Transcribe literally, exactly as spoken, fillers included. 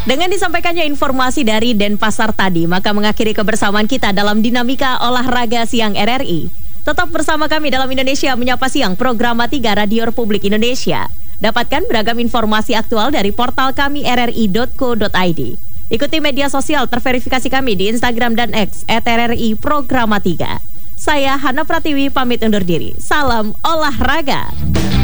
Dengan disampaikannya informasi dari Denpasar tadi, maka mengakhiri kebersamaan kita dalam Dinamika Olahraga Siang R R I. Tetap bersama kami dalam Indonesia Menyapa Siang, program tiga Radio Republik Indonesia. Dapatkan beragam informasi aktual dari portal kami r r i dot co dot i d. Ikuti media sosial terverifikasi kami di Instagram dan X et r r i Programa tiga. Saya Hana Pratiwi pamit undur diri. Salam olahraga.